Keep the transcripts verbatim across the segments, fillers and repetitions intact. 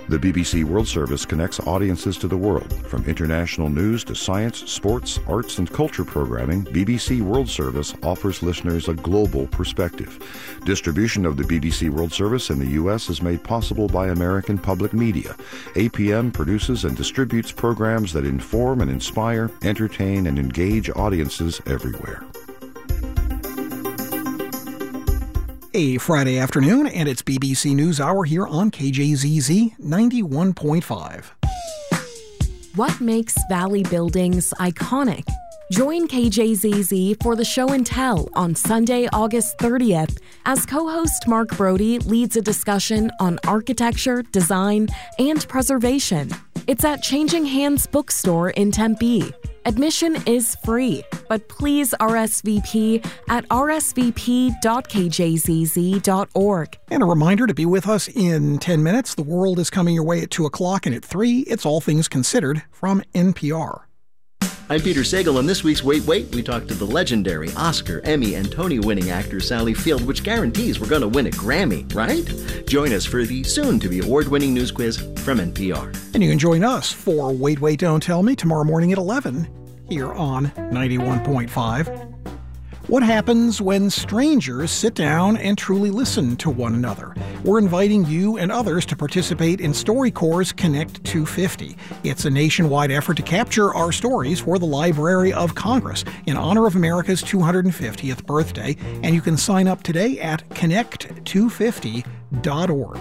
The B B C World Service connects audiences to the world. From international news to science, sports, arts, and culture programming, B B C World Service offers listeners a global perspective. Distribution of the B B C World Service in the U S is made possible by American Public Media. A P M produces and distributes programs that inform and inspire, entertain, and engage audiences everywhere. A Friday afternoon, and it's B B C News Hour here on K J Z Z ninety-one point five. What makes Valley Buildings iconic? Join K J Z Z for the Show and Tell on Sunday, August thirtieth, as co-host Mark Brody leads a discussion on architecture, design, and preservation. It's at Changing Hands Bookstore in Tempe. Admission is free, but please R S V P at r s v p dot k j z z dot org. And a reminder to be with us in ten minutes. The world is coming your way at two o'clock, and at three, it's All Things Considered from N P R. I'm Peter Sagal. On this week's Wait Wait, we talked to the legendary Oscar, Emmy, and Tony-winning actor Sally Field, which guarantees we're going to win a Grammy, right? Join us for the soon-to-be award-winning news quiz from N P R. And you can join us for Wait Wait, Don't Tell Me tomorrow morning at eleven here on ninety-one point five. What happens when strangers sit down and truly listen to one another? We're inviting you and others to participate in StoryCorps' Connect two fifty. It's a nationwide effort to capture our stories for the Library of Congress in honor of America's two hundred fiftieth birthday, and you can sign up today at connect two fifty dot org.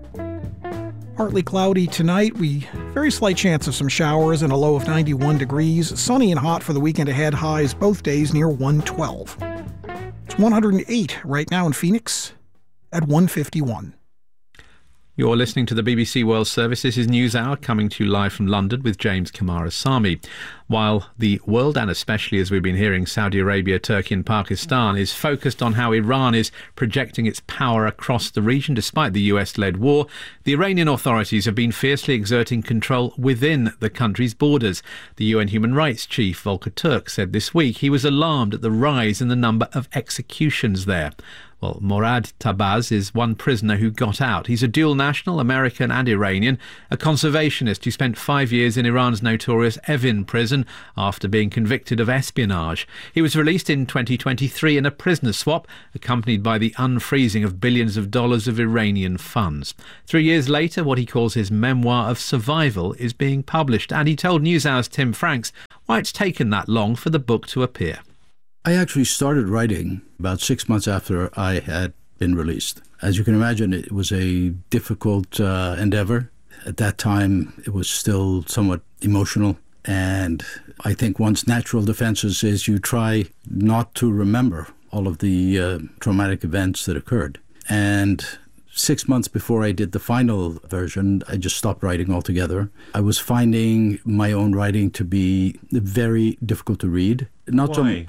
Partly cloudy tonight. We very slight chance of some showers and a low of ninety-one degrees. Sunny and hot for the weekend ahead. Highs both days near one twelve. It's one hundred eight right now in Phoenix at one fifty-one. You're listening to the B B C World Service. This is News Hour, coming to you live from London with James Kamarasamy. While the world, and especially as we've been hearing, Saudi Arabia, Turkey and Pakistan, is focused on how Iran is projecting its power across the region despite the U S-led war, the Iranian authorities have been fiercely exerting control within the country's borders. The U N Human Rights Chief, Volker Turk, said this week he was alarmed at the rise in the number of executions there. Well, Morad Tabaz is one prisoner who got out. He's a dual national, American and Iranian, a conservationist who spent five years in Iran's notorious Evin prison after being convicted of espionage. He was released in twenty twenty-three in a prisoner swap, accompanied by the unfreezing of billions of dollars of Iranian funds. Three years later, what he calls his memoir of survival is being published, and he told NewsHour's Tim Franks why it's taken that long for the book to appear. I actually started writing about six months after I had been released. As you can imagine, it was a difficult uh, endeavor. At that time, it was still somewhat emotional. And I think one's natural defenses is you try not to remember all of the uh, traumatic events that occurred. And six months before I did the final version, I just stopped writing altogether. I was finding my own writing to be very difficult to read. Not Why? so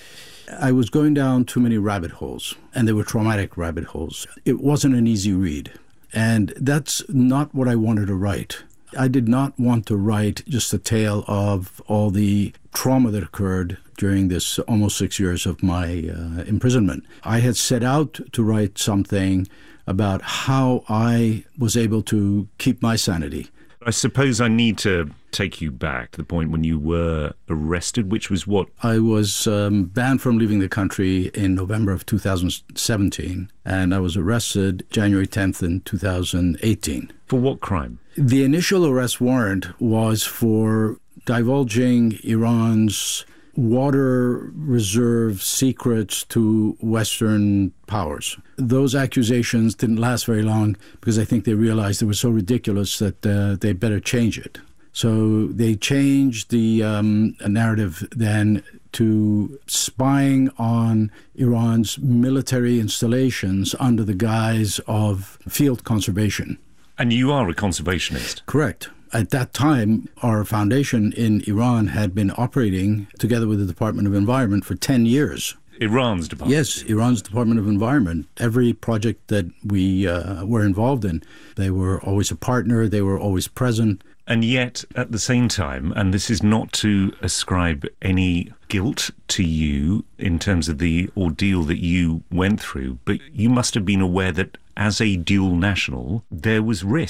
I was going down too many rabbit holes, and they were traumatic rabbit holes. It wasn't an easy read, and that's not what I wanted to write. I did not want to write just a tale of all the trauma that occurred during this almost six years of my uh, imprisonment. I had set out to write something about how I was able to keep my sanity. I suppose I need to take you back to the point when you were arrested, which was what? I was um, banned from leaving the country in November of two thousand seventeen, and I was arrested January tenth in two thousand eighteen. For what crime? The initial arrest warrant was for divulging Iran's water reserve secrets to Western powers. Those accusations didn't last very long because I think they realized they were so ridiculous that uh, they better change it. So they changed the um, narrative then to spying on Iran's military installations under the guise of field conservation. And you are a conservationist? Correct. At that time, our foundation in Iran had been operating together with the Department of Environment for ten years. Iran's department? Yes, Iran's Department of Environment. Every project that we uh, were involved in, they were always a partner, they were always present. And yet, at the same time, and this is not to ascribe any guilt to you in terms of the ordeal that you went through, but you must have been aware that as a dual national, there was risk.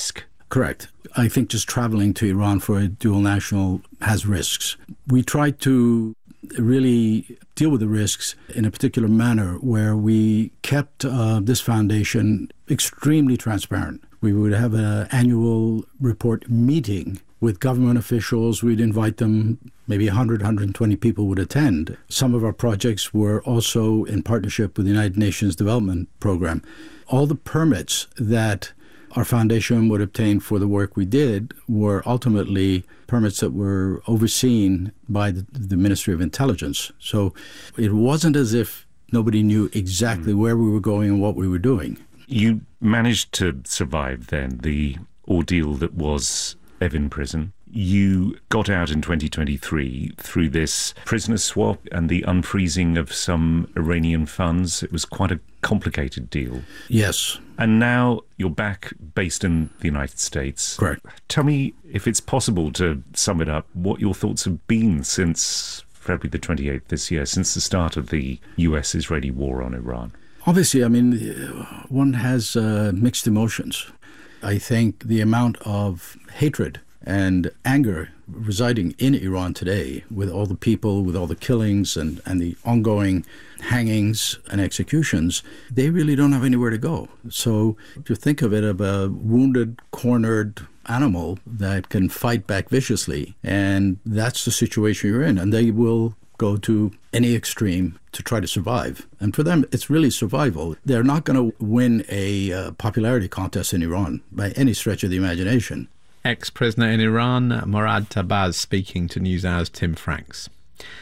Correct. I think just traveling to Iran for a dual national has risks. We try to really deal with the risks in a particular manner where we kept uh, this foundation extremely transparent. We would have an annual report meeting with government officials. We'd invite them, maybe one hundred, one hundred twenty people would attend. Some of our projects were also in partnership with the United Nations Development Program. All the permits that our foundation would obtain for the work we did were ultimately permits that were overseen by the, the Ministry of Intelligence. So it wasn't as if nobody knew exactly where we were going and what we were doing. You managed to survive then the ordeal that was Evin Prison. You got out in twenty twenty-three through this prisoner swap and the unfreezing of some Iranian funds. It was quite a complicated deal. Yes. And now you're back based in the United States. Correct. Tell me, if it's possible to sum it up, what your thoughts have been since February the twenty-eighth this year, since the start of the U S-Israeli war on Iran. Obviously, I mean, one has uh, mixed emotions. I think the amount of hatred and anger residing in Iran today, with all the people, with all the killings and, and the ongoing hangings and executions, they really don't have anywhere to go. So if you think of it of a wounded, cornered animal that can fight back viciously, and that's the situation you're in, and they will go to any extreme to try to survive. And for them, it's really survival. They're not going to win a uh, popularity contest in Iran by any stretch of the imagination. Ex-prisoner in Iran, Morad Tabaz, speaking to NewsHour's Tim Franks.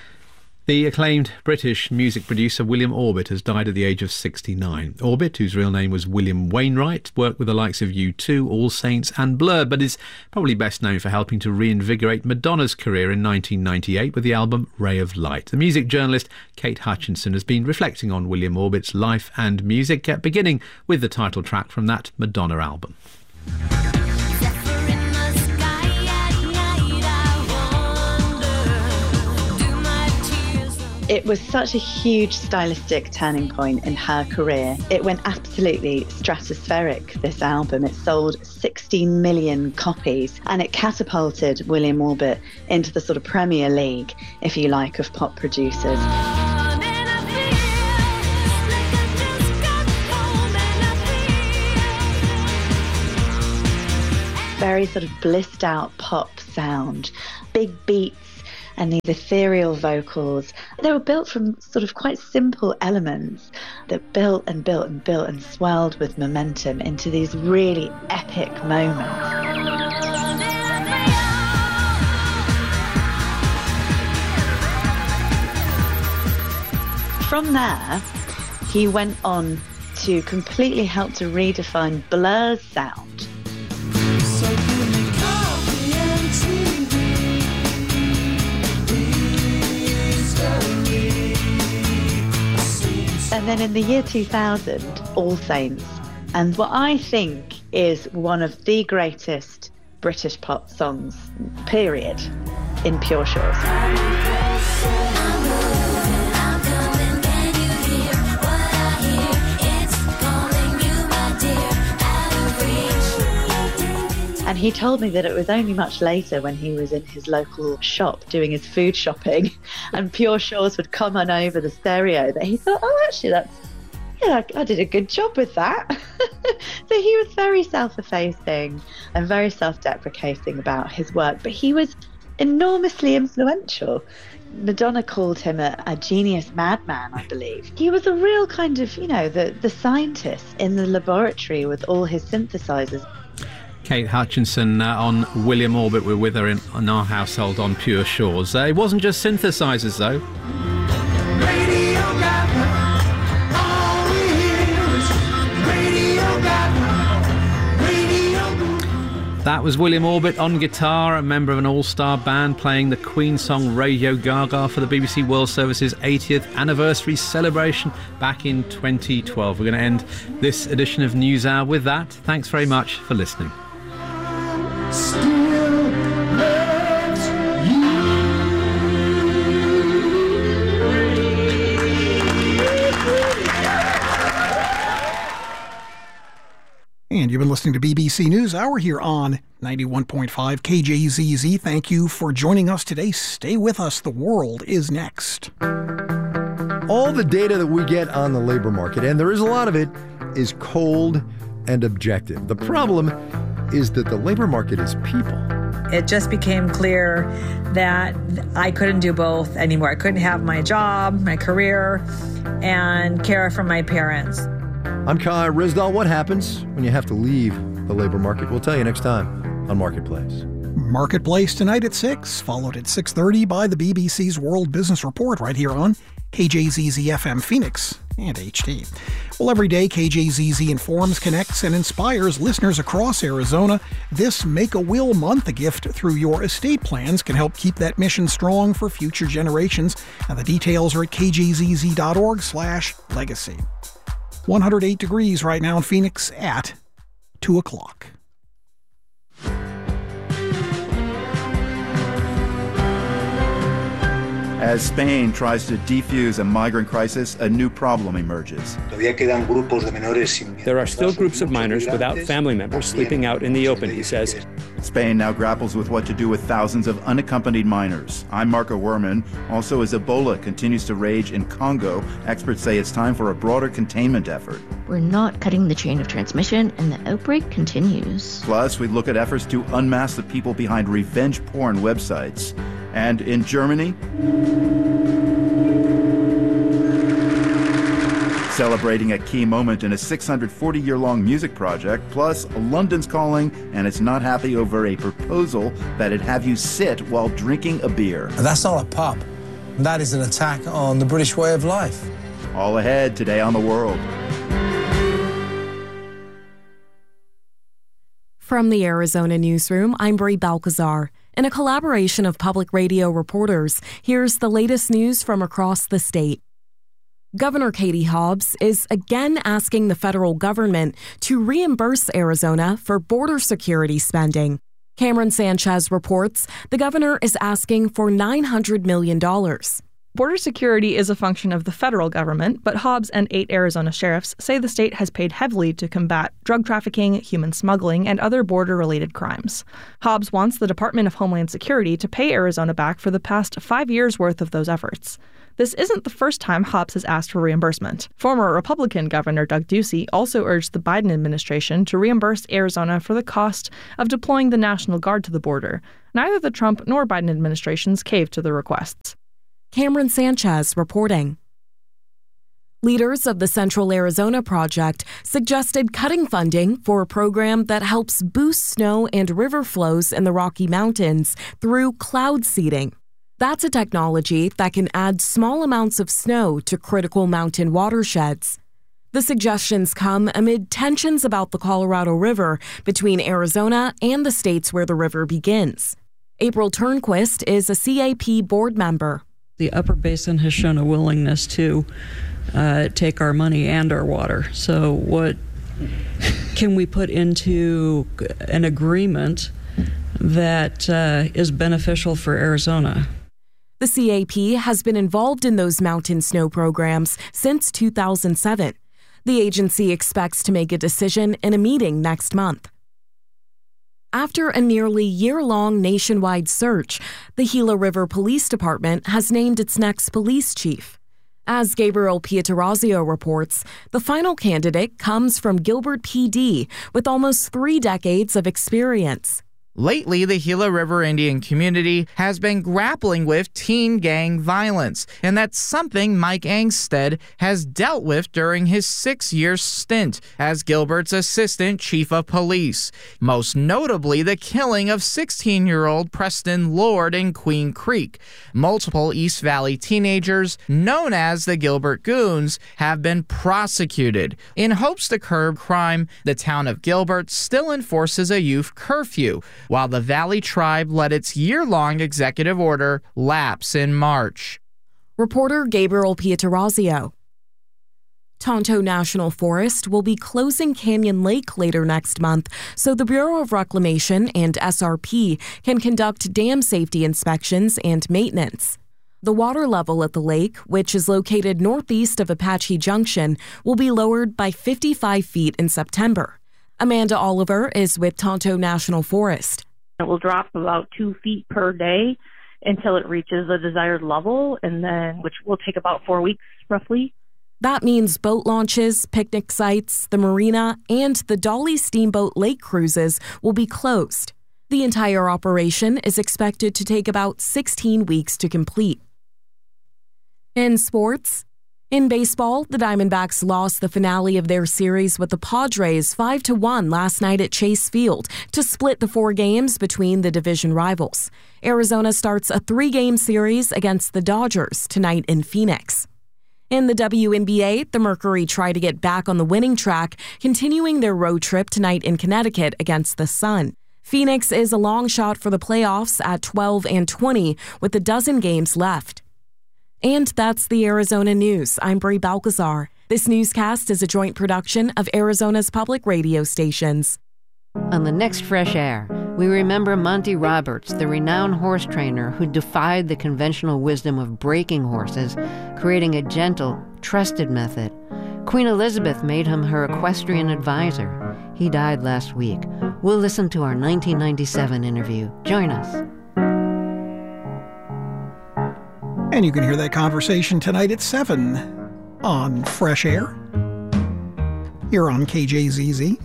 The acclaimed British music producer William Orbit has died at the age of sixty-nine. Orbit, whose real name was William Wainwright, worked with the likes of U two, All Saints and Blur, but is probably best known for helping to reinvigorate Madonna's career in nineteen ninety-eight with the album Ray of Light. The music journalist Kate Hutchinson has been reflecting on William Orbit's life and music, beginning with the title track from that Madonna album. It was such a huge stylistic turning point in her career. It went absolutely stratospheric, this album. It sold sixteen million copies, and it catapulted William Orbit into the sort of Premier League, if you like, of pop producers. Very sort of blissed out pop sound, big beats, and these ethereal vocals. They were built from sort of quite simple elements that built and built and built and swelled with momentum into these really epic moments. From there, he went on to completely help to redefine Blur's sound. And then in the year two thousand, All Saints, and what I think is one of the greatest British pop songs, period, in Pure Shores. And he told me that it was only much later, when he was in his local shop doing his food shopping, and Pure Shores would come on over the stereo, that he thought, oh, actually, that's, yeah, I did a good job with that. So he was very self-effacing and very self-deprecating about his work, but he was enormously influential. Madonna called him a, a genius madman, I believe. He was a real kind of, you know, the, the scientist in the laboratory with all his synthesizers. Kate Hutchinson uh, on William Orbit. We're with her in, in our household on Pure Shores. Uh, it wasn't just synthesizers, though. Radio Gaga, all we hear is Radio Gaga, Radio. That was William Orbit on guitar, a member of an all-star band, playing the Queen song Radio Gaga for the B B C World Service's eightieth anniversary celebration back in twenty twelve. We're going to end this edition of NewsHour with that. Thanks very much for listening. Still loves you. And you've been listening to B B C News Hour here on ninety-one point five K J Z Z. Thank you for joining us today. Stay with us. The world is next. All the data that we get on the labor market, and there is a lot of it, is cold and objective. The problem is that the labor market is people. It just became clear that I couldn't do both anymore. I couldn't have my job, my career, and care for my parents. I'm Kai Rizdal. What happens when you have to leave the labor market? We'll tell you next time on Marketplace. Marketplace tonight at six, followed at six thirty by the B B C's World Business Report right here on K J Z Z F M Phoenix and H D. Well, every day K J Z Z informs, connects, and inspires listeners across Arizona. This Make a Will Month, a gift through your estate plans, can help keep that mission strong for future generations. And the details are at kjzz.org slash legacy. one hundred eight degrees right now in Phoenix at two o'clock. As Spain tries to defuse a migrant crisis, a new problem emerges. There are still groups of minors without family members sleeping out in the open, he says. Spain now grapples with what to do with thousands of unaccompanied minors. I'm Marco Werman. Also, as Ebola continues to rage in Congo, experts say it's time for a broader containment effort. We're not cutting the chain of transmission, and the outbreak continues. Plus, we look at efforts to unmask the people behind revenge porn websites. And in Germany, celebrating a key moment in a six hundred forty year long music project, plus London's calling, and it's not happy over a proposal that it'd have you sit while drinking a beer. That's not a pub. That is an attack on the British way of life. All ahead today on The World. From the Arizona Newsroom, I'm Brie Balcazar. In a collaboration of public radio reporters, here's the latest news from across the state. Governor Katie Hobbs is again asking the federal government to reimburse Arizona for border security spending. Cameron Sanchez reports the governor is asking for nine hundred million dollars. Border security is a function of the federal government, but Hobbs and eight Arizona sheriffs say the state has paid heavily to combat drug trafficking, human smuggling, and other border-related crimes. Hobbs wants the Department of Homeland Security to pay Arizona back for the past five years' worth of those efforts. This isn't the first time Hobbs has asked for reimbursement. Former Republican Governor Doug Ducey also urged the Biden administration to reimburse Arizona for the cost of deploying the National Guard to the border. Neither the Trump nor Biden administrations caved to the requests. Cameron Sanchez reporting. Leaders of the Central Arizona Project suggested cutting funding for a program that helps boost snow and river flows in the Rocky Mountains through cloud seeding. That's a technology that can add small amounts of snow to critical mountain watersheds. The suggestions come amid tensions about the Colorado River between Arizona and the states where the river begins. April Turnquist is a C A P board member. The Upper Basin has shown a willingness to uh, take our money and our water. So what can we put into an agreement that uh, is beneficial for Arizona? The C A P has been involved in those mountain snow programs since two thousand seven. The agency expects to make a decision in a meeting next month. After a nearly year-long nationwide search, the Gila River Police Department has named its next police chief. As Gabriel Pietrorazio reports, the final candidate comes from Gilbert P D with almost three decades of experience. Lately, the Gila River Indian community has been grappling with teen gang violence, and that's something Mike Angstead has dealt with during his six-year stint as Gilbert's assistant chief of police, most notably the killing of sixteen-year-old Preston Lord in Queen Creek. Multiple East Valley teenagers, known as the Gilbert Goons, have been prosecuted. In hopes to curb crime, the town of Gilbert still enforces a youth curfew, while the Valley Tribe let its year-long executive order lapse in March. Reporter Gabriel Pietrorazio. Tonto National Forest will be closing Canyon Lake later next month, so the Bureau of Reclamation and S R P can conduct dam safety inspections and maintenance. The water level at the lake, which is located northeast of Apache Junction, will be lowered by fifty-five feet in September. Amanda Oliver is with Tonto National Forest. It will drop about two feet per day until it reaches the desired level, and then which will take about four weeks roughly. That means boat launches, picnic sites, the marina, and the Dolly Steamboat Lake cruises will be closed. The entire operation is expected to take about sixteen weeks to complete. In sports, in baseball, the Diamondbacks lost the finale of their series with the Padres five to one last night at Chase Field to split the four games between the division rivals. Arizona starts a three-game series against the Dodgers tonight in Phoenix. In the W N B A, the Mercury try to get back on the winning track, continuing their road trip tonight in Connecticut against the Sun. Phoenix is a long shot for the playoffs at twelve and twenty with a dozen games left. And that's the Arizona News. I'm Brie Balcazar. This newscast is a joint production of Arizona's public radio stations. On the next Fresh Air, we remember Monty Roberts, the renowned horse trainer who defied the conventional wisdom of breaking horses, creating a gentle, trusted method. Queen Elizabeth made him her equestrian advisor. He died last week. We'll listen to our nineteen ninety-seven interview. Join us. And you can hear that conversation tonight at seven on Fresh Air here on K J Z Z.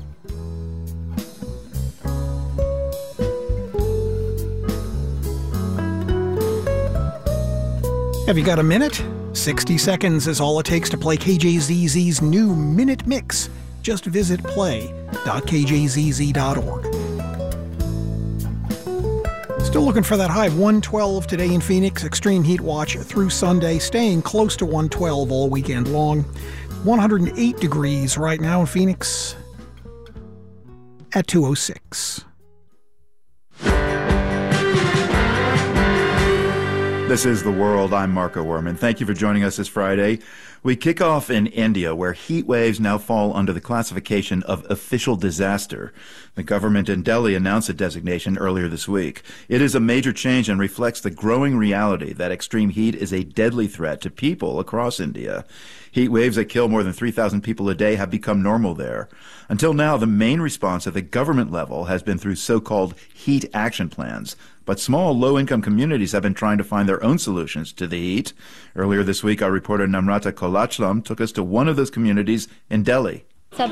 Have you got a minute? sixty seconds is all it takes to play K J Z Z's new Minute Mix. Just visit play dot k j z z dot org. Still looking for that high of one twelve today in Phoenix. Extreme heat watch through Sunday, staying close to one twelve all weekend long. one hundred eight degrees right now in Phoenix at two oh six. This is The World. I'm Marco Werman. Thank you for joining us this Friday. We kick off in India, where heat waves now fall under the classification of official disaster. The government in Delhi announced a designation earlier this week. It is a major change and reflects the growing reality that extreme heat is a deadly threat to people across India. Heat waves that kill more than three thousand people a day have become normal there. Until now, the main response at the government level has been through so-called heat action plans. But small, low-income communities have been trying to find their own solutions to the heat. Earlier this week, our reporter Namrata Kolachlam took us to one of those communities in Delhi.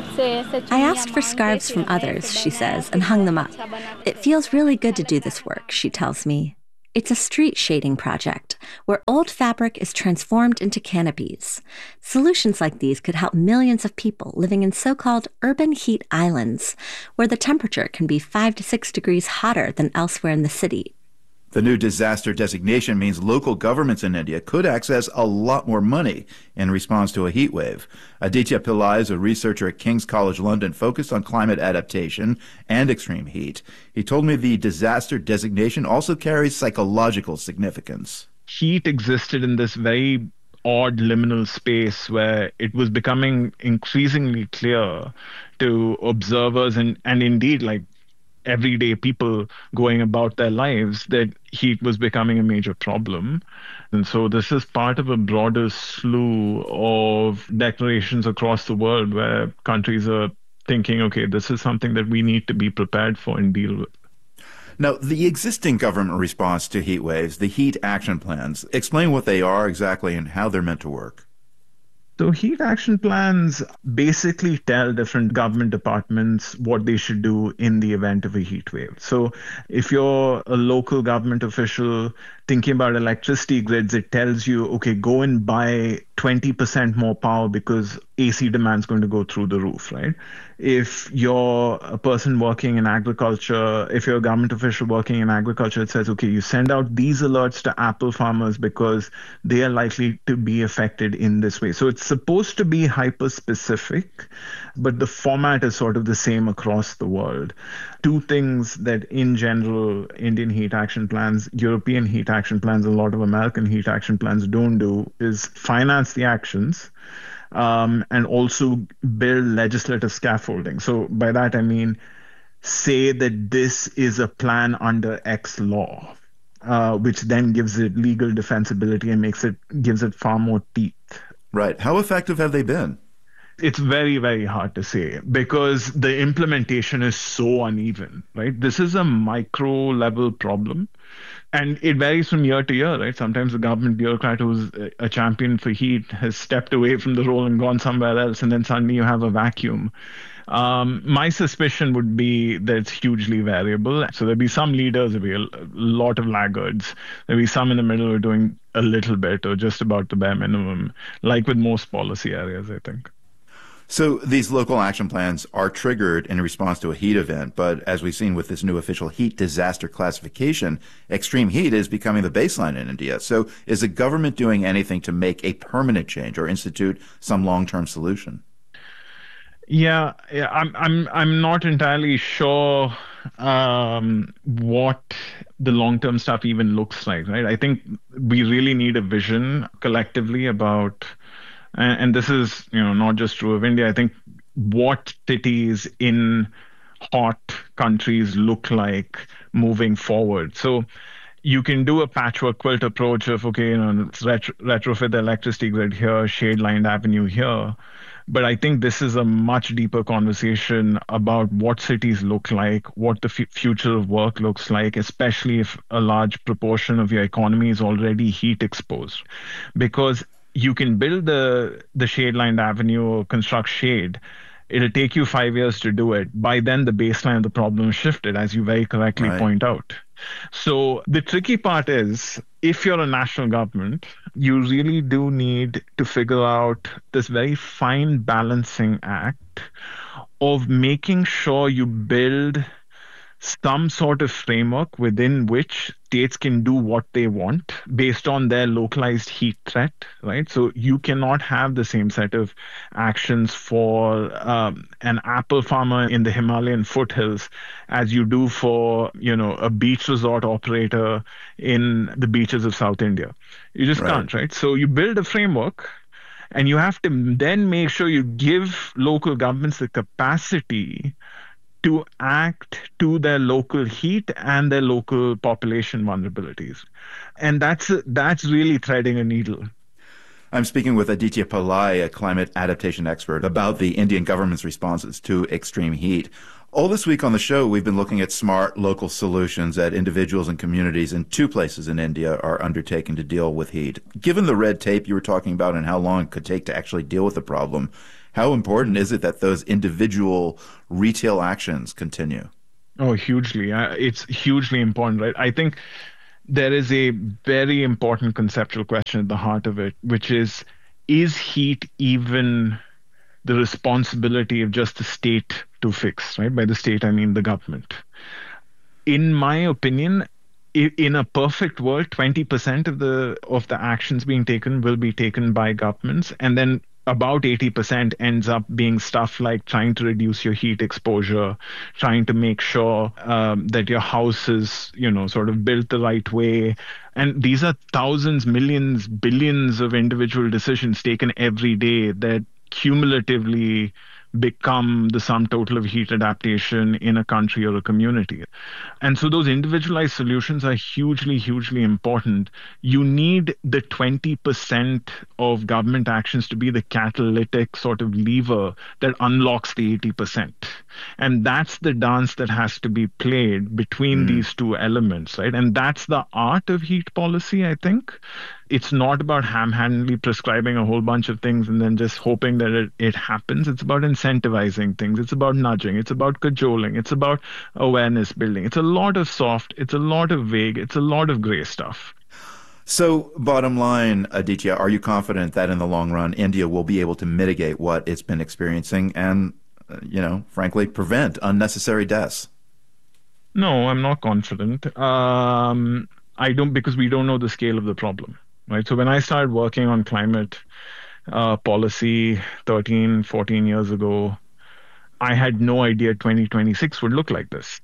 I asked for scarves from others, she says, and hung them up. It feels really good to do this work, she tells me. It's a street shading project where old fabric is transformed into canopies. Solutions like these could help millions of people living in so-called urban heat islands, where the temperature can be five to six degrees hotter than elsewhere in the city. The new disaster designation means local governments in India could access a lot more money in response to a heat wave. Aditya Pillai is a researcher at King's College London focused on climate adaptation and extreme heat. He told me the disaster designation also carries psychological significance. Heat existed in this very odd liminal space where it was becoming increasingly clear to observers and, and indeed like everyday people going about their lives that heat was becoming a major problem. And so this is part of a broader slew of declarations across the world where countries are thinking, okay, this is something that we need to be prepared for and deal with. Now, the existing government response to heat waves, the heat action plans, explain what they are exactly and how they're meant to work. So heat action plans basically tell different government departments what they should do in the event of a heat wave. So if you're a local government official thinking about electricity grids, it tells you, okay, go and buy twenty percent more power because A C demand is going to go through the roof, right? If you're a person working in agriculture, if you're a government official working in agriculture, it says, okay, you send out these alerts to apple farmers because they are likely to be affected in this way. So it's supposed to be hyper-specific, but the format is sort of the same across the world. Two things that in general, Indian heat action plans, European heat action plans, a lot of American heat action plans don't do is finance the actions um, and also build legislative scaffolding. So by that, I mean, say that this is a plan under X law, uh, which then gives it legal defensibility and makes it gives it far more teeth. Right. How effective have they been? It's very, very hard to say because the implementation is so uneven, right? This is a micro level problem. And it varies from year to year, right? Sometimes the government bureaucrat who's a champion for heat has stepped away from the role and gone somewhere else, and then suddenly you have a vacuum. Um, my suspicion would be that it's hugely variable. So there'll be some leaders, there'll be a lot of laggards. There'll be some in the middle who are doing a little bit or just about the bare minimum, like with most policy areas, I think. So these local action plans are triggered in response to a heat event, but as we've seen with this new official heat disaster classification, extreme heat is becoming the baseline in India. So is the government doing anything to make a permanent change or institute some long-term solution? Yeah, yeah, I'm I'm I'm not entirely sure um, what the long-term stuff even looks like, right? I think we really need a vision collectively about. And this is, you know, not just true of India. I think what cities in hot countries look like moving forward. So you can do a patchwork quilt approach of, okay, you know, retro- retrofit the electricity grid here, shade-lined avenue here. But I think this is a much deeper conversation about what cities look like, what the f- future of work looks like, especially if a large proportion of your economy is already heat exposed. Because you can build the the shade-lined avenue or construct shade. It'll take you five years to do it. By then, the baseline of the problem is shifted, as you very correctly right. point out. So the tricky part is, if you're a national government, you really do need to figure out this very fine balancing act of making sure you build some sort of framework within which states can do what they want based on their localized heat threat, right? So you cannot have the same set of actions for um, an apple farmer in the Himalayan foothills as you do for, you know, a beach resort operator in the beaches of South India. You just right. can't, right? So you build a framework and you have to then make sure you give local governments the capacity to act to their local heat and their local population vulnerabilities. And that's that's really threading a needle. I'm speaking with Aditya Pillai, a climate adaptation expert, about the Indian government's responses to extreme heat. All this week on the show, we've been looking at smart local solutions that individuals and communities in two places in India are undertaking to deal with heat. Given the red tape you were talking about and how long it could take to actually deal with the problem, how important is it that those individual retail actions continue? Oh, hugely. Uh, it's hugely important, right? I think there is a very important conceptual question at the heart of it, which is, is heat even the responsibility of just the state to fix, right? By the state, I mean the government. In my opinion, in a perfect world, twenty percent of the of the actions being taken will be taken by governments, and then about eighty percent ends up being stuff like trying to reduce your heat exposure, trying to make sure um, that your house is, you know, sort of built the right way. And these are thousands, millions, billions of individual decisions taken every day that cumulatively become the sum total of heat adaptation in a country or a community. And so those individualized solutions are hugely, hugely important. You need the twenty percent of government actions to be the catalytic sort of lever that unlocks the eighty percent. And that's the dance that has to be played between mm. these two elements, right? And that's the art of heat policy, I think. It's not about ham-handedly prescribing a whole bunch of things and then just hoping that it, it happens. It's about incentivizing things. It's about nudging. It's about cajoling. It's about awareness building. It's a lot of soft. It's a lot of vague. It's a lot of gray stuff. So, bottom line, Aditya, are you confident that in the long run, India will be able to mitigate what it's been experiencing and, uh, you know, frankly, prevent unnecessary deaths? No, I'm not confident. Um, I don't, because we don't know the scale of the problem. Right. So when I started working on climate uh, policy thirteen, fourteen years ago, I had no idea twenty twenty-six would look like this.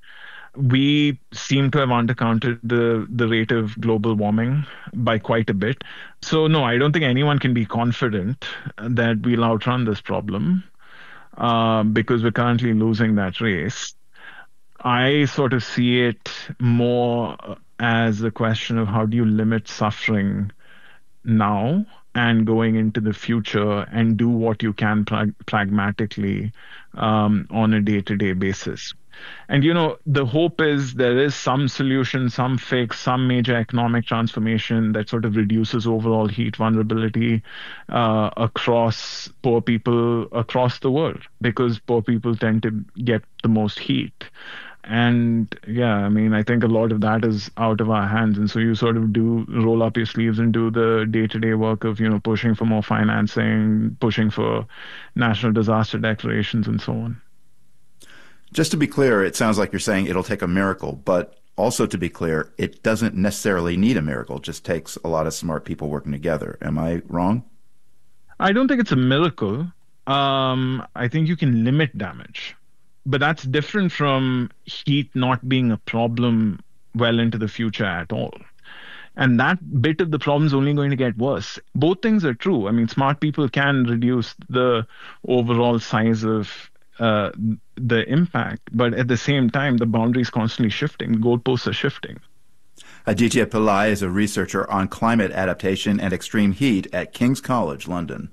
We seem to have undercounted the, the rate of global warming by quite a bit. So, no, I don't think anyone can be confident that we'll outrun this problem uh, because we're currently losing that race. I sort of see it more as a question of how do you limit suffering now and going into the future and do what you can prag- pragmatically um, on a day-to-day basis. And, you know, the hope is there is some solution, some fix, some major economic transformation that sort of reduces overall heat vulnerability uh, across poor people across the world, because poor people tend to get the most heat. And yeah, I mean, I think a lot of that is out of our hands. And so you sort of do roll up your sleeves and do the day-to-day work of, you know, pushing for more financing, pushing for national disaster declarations and so on. Just to be clear, it sounds like you're saying it'll take a miracle, but also to be clear, it doesn't necessarily need a miracle. It just takes a lot of smart people working together. Am I wrong? I don't think it's a miracle. Um, I think you can limit damage. But that's different from heat not being a problem well into the future at all. And that bit of the problem is only going to get worse. Both things are true. I mean, smart people can reduce the overall size of uh, the impact, but at the same time, the boundary is constantly shifting. The goalposts are shifting. Aditya Pillai is a researcher on climate adaptation and extreme heat at King's College, London.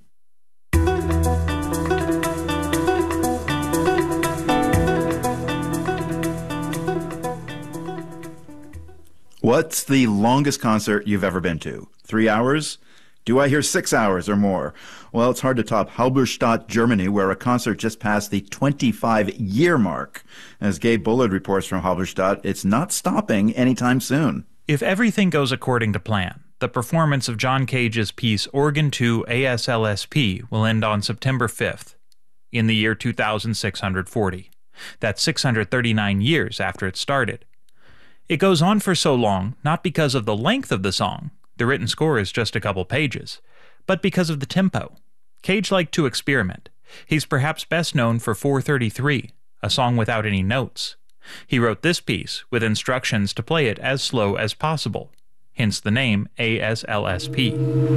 What's the longest concert you've ever been to? Three hours? Do I hear six hours or more? Well, it's hard to top Halberstadt, Germany, where a concert just passed the twenty-five-year mark. As Gabe Bullard reports from Halberstadt, it's not stopping anytime soon. If everything goes according to plan, the performance of John Cage's piece Organ two A S L S P will end on September fifth, in the year two thousand six hundred forty. That's six hundred thirty-nine years after it started. It goes on for so long, not because of the length of the song, the written score is just a couple pages, but because of the tempo. Cage liked to experiment. He's perhaps best known for four thirty-three, a song without any notes. He wrote this piece with instructions to play it as slow as possible, hence the name A S L S P.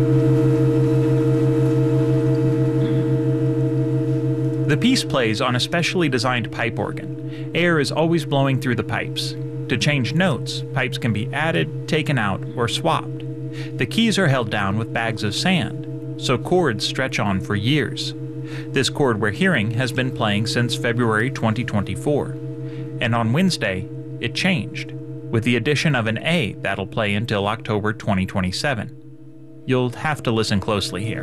The piece plays on a specially designed pipe organ. Air is always blowing through the pipes. To change notes, pipes can be added, taken out, or swapped. The keys are held down with bags of sand, so chords stretch on for years. This chord we're hearing has been playing since February twenty twenty-four, and on Wednesday, it changed, with the addition of an A that'll play until October twenty twenty-seven. You'll have to listen closely here.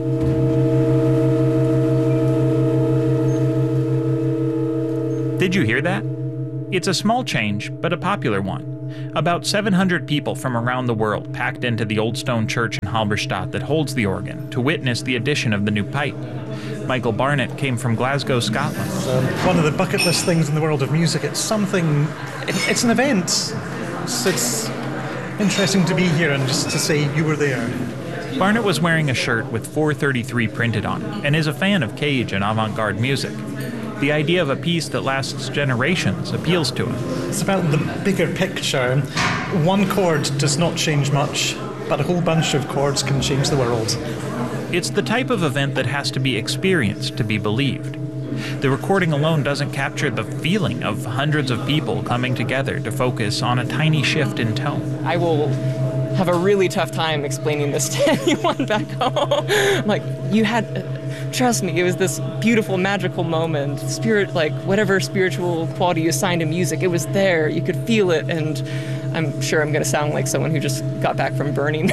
Did you hear that? It's a small change, but a popular one. About seven hundred people from around the world packed into the old stone church in Halberstadt that holds the organ to witness the addition of the new pipe. Michael Barnett came from Glasgow, Scotland. It's um, one of the bucket list things in the world of music. It's something, it, it's an event. So it's interesting to be here and just to say you were there. Barnett was wearing a shirt with four thirty-three printed on it and is a fan of Cage and avant-garde music. The idea of a piece that lasts generations appeals to him. It's about the bigger picture. One chord does not change much, but a whole bunch of chords can change the world. It's the type of event that has to be experienced to be believed. The recording alone doesn't capture the feeling of hundreds of people coming together to focus on a tiny shift in tone. I will have a really tough time explaining this to anyone back home. Like, you had... Trust me, it was this beautiful, magical moment. Spirit, like, whatever spiritual quality you assign to music, it was there. You could feel it, and I'm sure I'm going to sound like someone who just got back from Burning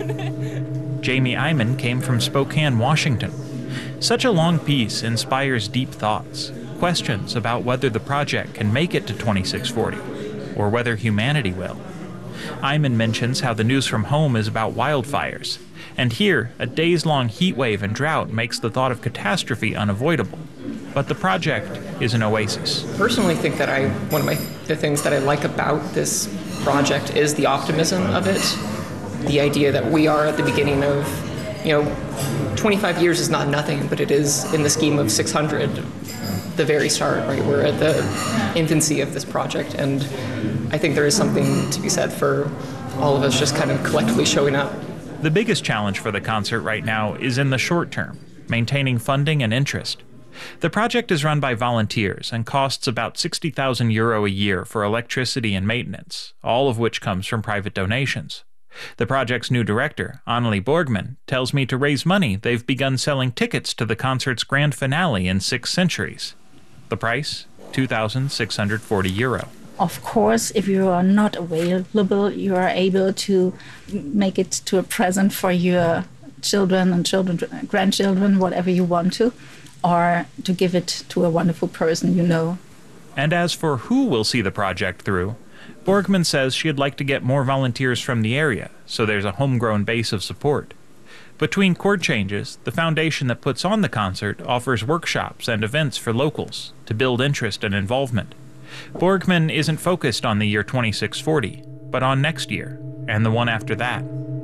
Man. Jamie Iman came from Spokane, Washington. Such a long piece inspires deep thoughts, questions about whether the project can make it to twenty-six forty, or whether humanity will. Iman mentions how the news from home is about wildfires, and here, a days-long heat wave and drought makes the thought of catastrophe unavoidable. But the project is an oasis. Personally, think that I one of my the things that I like about this project is the optimism of it. The idea that we are at the beginning of, you know, twenty-five years is not nothing, but it is, in the scheme of six hundred, the very start, right? We're at the infancy of this project, and I think there is something to be said for all of us just kind of collectively showing up. The biggest challenge for the concert right now is in the short term, maintaining funding and interest. The project is run by volunteers and costs about sixty thousand euro a year for electricity and maintenance, all of which comes from private donations. The project's new director, Anneli Borgman, tells me to raise money they've begun selling tickets to the concert's grand finale in six centuries. The price? two thousand six hundred forty euro. Of course, if you are not available, you are able to make it to a present for your children and children, grandchildren, whatever you want to, or to give it to a wonderful person you know. And as for who will see the project through, Borgman says she'd like to get more volunteers from the area, so there's a homegrown base of support. Between chord changes, the foundation that puts on the concert offers workshops and events for locals to build interest and involvement. Borgman isn't focused on the year twenty-six forty, but on next year, and the one after that.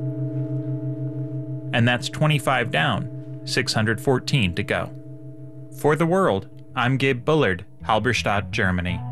And that's twenty-five down, six hundred fourteen to go. For The World, I'm Gabe Bullard, Halberstadt, Germany.